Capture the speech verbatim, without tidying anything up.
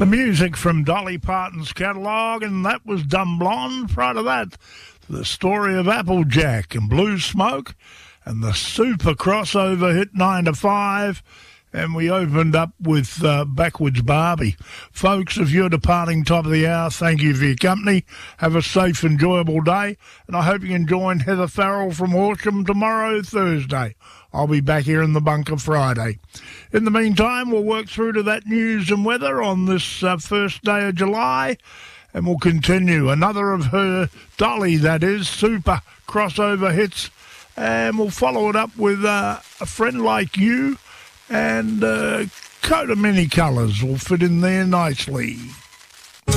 The music from Dolly Parton's catalogue, and that was Dumb Blonde. Prior to that, the story of Applejack and Blue Smoke, and the super crossover hit nine to five. And we opened up with uh, Backwards Barbie. Folks, if you're departing top of the hour, thank you for your company. Have a safe, enjoyable day. And I hope you can join Heather Farrell from Horsham tomorrow, Thursday. I'll be back here in the bunker Friday. In the meantime, we'll work through to that news and weather on this uh, first day of July. And we'll continue. Another of her Dolly, that is, super crossover hits. And we'll follow it up with uh, A Friend Like You. And uh, coat of many colours will fit in there nicely.